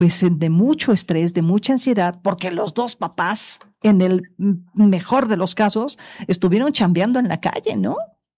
pues de mucho estrés, de mucha ansiedad, porque los dos papás, en el mejor de los casos, estuvieron chambeando en la calle, ¿no?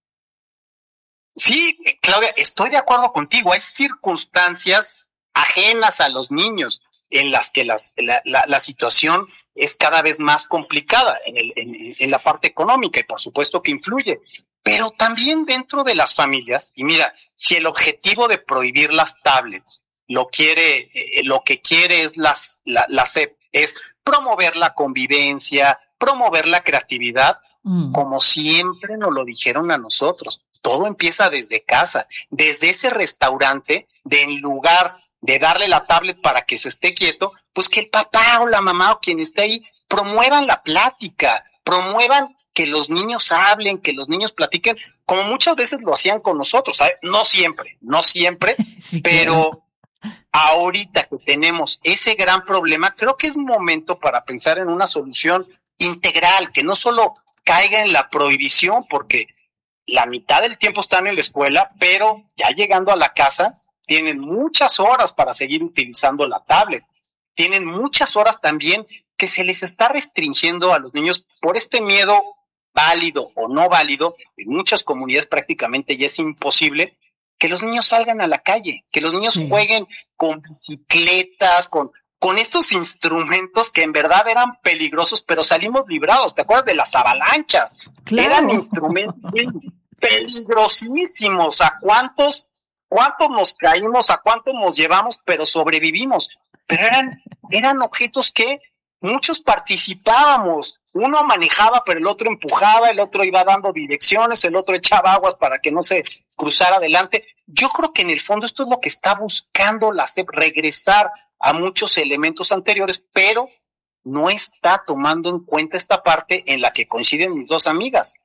Sí, Claudia, estoy de acuerdo contigo. Hay circunstancias ajenas a los niños en las que la situación es cada vez más complicada en la parte económica y por supuesto que influye. Pero también dentro de las familias, y mira, si el objetivo de prohibir las tablets lo que quiere es la SEP, es promover la convivencia, promover la creatividad, como siempre nos lo dijeron a nosotros. Todo empieza desde casa, desde ese restaurante, en lugar de darle la tablet para que se esté quieto, pues que el papá o la mamá o quien esté ahí promuevan la plática, promuevan que los niños hablen, que los niños platiquen, como muchas veces lo hacían con nosotros, ¿sabes? No siempre, sí, pero claro. Ahorita que tenemos ese gran problema, creo que es momento para pensar en una solución integral, que no solo caiga en la prohibición, porque la mitad del tiempo están en la escuela, pero ya llegando a la casa tienen muchas horas para seguir utilizando la tablet. Tienen muchas horas también que se les está restringiendo a los niños por este miedo válido o no válido. En muchas comunidades prácticamente ya es imposible que los niños salgan a la calle, que los niños jueguen con bicicletas, con estos instrumentos que en verdad eran peligrosos, pero salimos librados. ¿Te acuerdas de las avalanchas? Claro. Eran instrumentos peligrosísimos. ¿A cuántos nos caímos? ¿A cuántos nos llevamos? Pero sobrevivimos. Pero eran objetos que muchos participábamos. Uno manejaba, pero el otro empujaba, el otro iba dando direcciones, el otro echaba aguas para que no se cruzara adelante. Yo creo que en el fondo esto es lo que está buscando la SEP, regresar a muchos elementos anteriores, pero no está tomando en cuenta esta parte en la que coinciden mis dos amigas.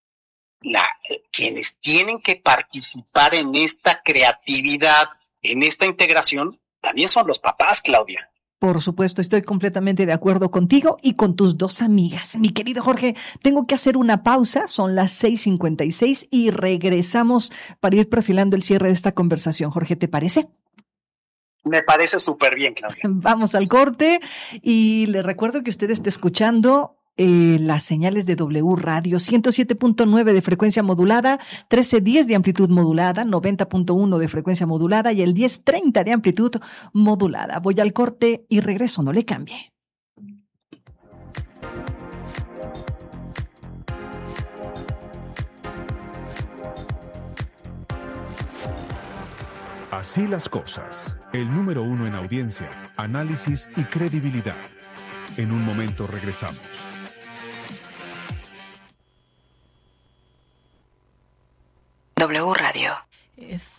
Quienes tienen que participar en esta creatividad, en esta integración, también son los papás, Claudia. Por supuesto, estoy completamente de acuerdo contigo y con tus dos amigas. Mi querido Jorge, tengo que hacer una pausa, son las 6:56 y regresamos para ir perfilando el cierre de esta conversación. Jorge, ¿te parece? Me parece súper bien, Claudia. Vamos al corte y le recuerdo que usted está escuchando las señales de W Radio, 107.9 de frecuencia modulada, 1310 de amplitud modulada, 90.1 de frecuencia modulada y el 1030 de amplitud modulada. Voy al corte y regreso, no le cambie. Así las cosas. El número 1 en audiencia, análisis y credibilidad. En un momento regresamos. W Radio.